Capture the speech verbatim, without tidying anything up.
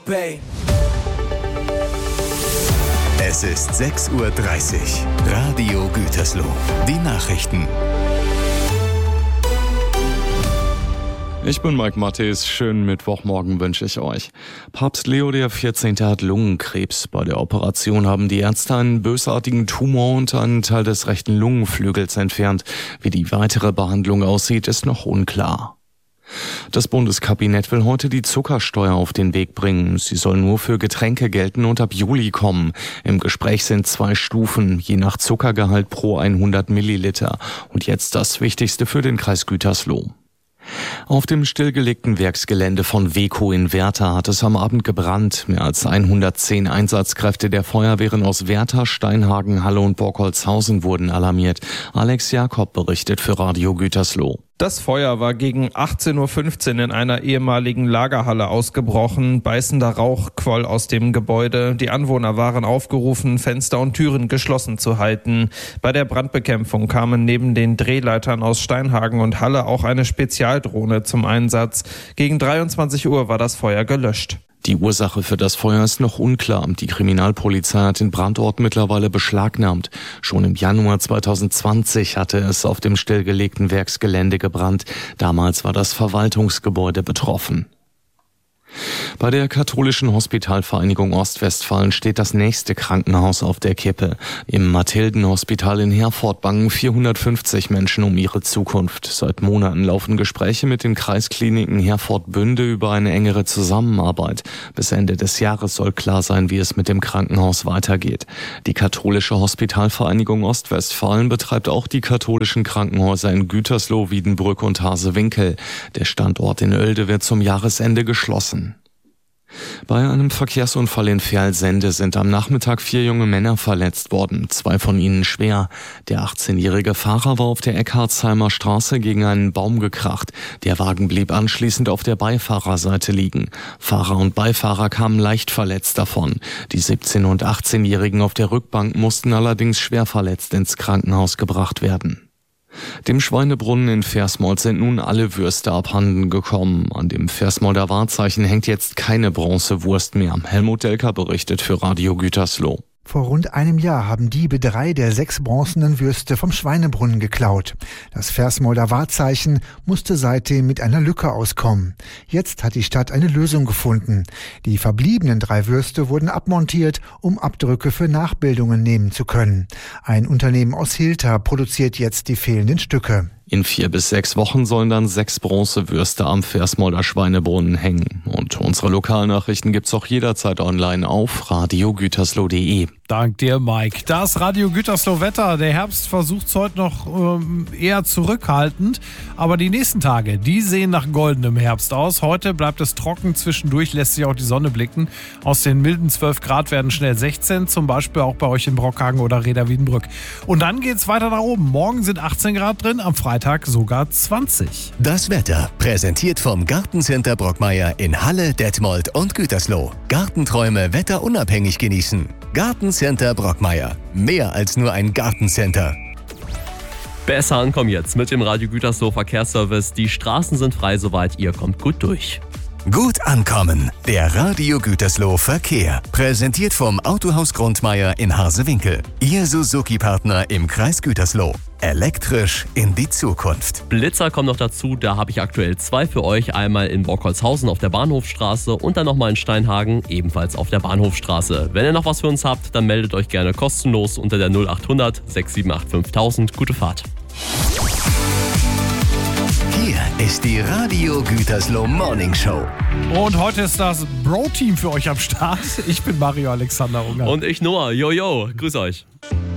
babe. Es ist sechs Uhr dreißig. Radio Gütersloh. Die Nachrichten. Ich bin Mike Mattes. Schönen Mittwochmorgen wünsche ich euch. Papst Leo der vierzehnte. hat Lungenkrebs. Bei der Operation haben die Ärzte einen bösartigen Tumor und einen Teil des rechten Lungenflügels entfernt. Wie die weitere Behandlung aussieht, ist noch unklar. Das Bundeskabinett will heute die Zuckersteuer auf den Weg bringen. Sie soll nur für Getränke gelten und ab Juli kommen. Im Gespräch sind zwei Stufen, je nach Zuckergehalt pro hundert Milliliter. Und jetzt das Wichtigste für den Kreis Gütersloh. Auf dem stillgelegten Werksgelände von Weco in Werther hat es am Abend gebrannt. Mehr als hundertzehn Einsatzkräfte der Feuerwehren aus Werther, Steinhagen, Halle und Borkholzhausen wurden alarmiert. Alex Jakob berichtet für Radio Gütersloh. Das Feuer war gegen achtzehn Uhr fünfzehn in einer ehemaligen Lagerhalle ausgebrochen. Beißender Rauch quoll aus dem Gebäude. Die Anwohner waren aufgerufen, Fenster und Türen geschlossen zu halten. Bei der Brandbekämpfung kamen neben den Drehleitern aus Steinhagen und Halle auch eine Spezialdrohne zum Einsatz. Gegen dreiundzwanzig Uhr war das Feuer gelöscht. Die Ursache für das Feuer ist noch unklar. Die Kriminalpolizei hat den Brandort mittlerweile beschlagnahmt. Schon im Januar zweitausendzwanzig hatte es auf dem stillgelegten Werksgelände gebrannt. Damals war das Verwaltungsgebäude betroffen. Bei der katholischen Hospitalvereinigung Ostwestfalen steht das nächste Krankenhaus auf der Kippe. Im Mathildenhospital in Herford bangen vierhundertfünfzig Menschen um ihre Zukunft. Seit Monaten laufen Gespräche mit den Kreiskliniken Herford-Bünde über eine engere Zusammenarbeit. Bis Ende des Jahres soll klar sein, wie es mit dem Krankenhaus weitergeht. Die katholische Hospitalvereinigung Ostwestfalen betreibt auch die katholischen Krankenhäuser in Gütersloh, Wiedenbrück und Hasewinkel. Der Standort in Oelde wird zum Jahresende geschlossen. Bei einem Verkehrsunfall in Verlsende sind am Nachmittag vier junge Männer verletzt worden, zwei von ihnen schwer. Der achtzehnjährige Fahrer war auf der Eckhartsheimer Straße gegen einen Baum gekracht. Der Wagen blieb anschließend auf der Beifahrerseite liegen. Fahrer und Beifahrer kamen leicht verletzt davon. Die siebzehn- und achtzehnjährigen auf der Rückbank mussten allerdings schwer verletzt ins Krankenhaus gebracht werden. Dem Schweinebrunnen in Versmold sind nun alle Würste abhanden gekommen. An dem Versmolder Wahrzeichen hängt jetzt keine Bronzewurst mehr. Helmut Delker berichtet für Radio Gütersloh. Vor rund einem Jahr haben Diebe drei der sechs bronzenen Würste vom Schweinebrunnen geklaut. Das Versmolder Wahrzeichen musste seitdem mit einer Lücke auskommen. Jetzt hat die Stadt eine Lösung gefunden. Die verbliebenen drei Würste wurden abmontiert, um Abdrücke für Nachbildungen nehmen zu können. Ein Unternehmen aus Hilter produziert jetzt die fehlenden Stücke. In vier bis sechs Wochen sollen dann sechs Bronzewürste am Versmolder Schweinebrunnen hängen. Und unsere Lokalnachrichten gibt's auch jederzeit online auf radio gütersloh punkt de. Dank dir, Mike. Das Radio Gütersloh Wetter. Der Herbst versucht es heute noch ähm, eher zurückhaltend. Aber die nächsten Tage, die sehen nach goldenem Herbst aus. Heute bleibt es trocken. Zwischendurch lässt sich auch die Sonne blicken. Aus den milden zwölf Grad werden schnell sechzehn. Zum Beispiel auch bei euch in Brockhagen oder Reda-Wiedenbrück. Und dann geht's weiter nach oben. Morgen sind achtzehn Grad drin, am Freitag sogar zwanzig. Das Wetter präsentiert vom Gartencenter Brockmeier in Halle, Detmold und Gütersloh. Gartenträume wetterunabhängig genießen. Gartencenter Brockmeier. Mehr als nur ein Gartencenter. Besser ankommen jetzt mit dem Radio Gütersloh Verkehrsservice. Die Straßen sind frei, soweit ihr kommt gut durch. Gut ankommen. Der Radio Gütersloh Verkehr. Präsentiert vom Autohaus Grundmeier in Hasewinkel. Ihr Suzuki-Partner im Kreis Gütersloh. Elektrisch in die Zukunft. Blitzer kommen noch dazu, da habe ich aktuell zwei für euch. Einmal in Borkholzhausen auf der Bahnhofstraße und dann nochmal in Steinhagen, ebenfalls auf der Bahnhofstraße. Wenn ihr noch was für uns habt, dann meldet euch gerne kostenlos unter der null achthundert sechs sieben acht fünftausend. Gute Fahrt. Hier ist die Radio Gütersloh Morning Show. Und heute ist das Bro-Team für euch am Start. Ich bin Mario Alexander Unger. Und ich Noah. Jojo, grüß euch.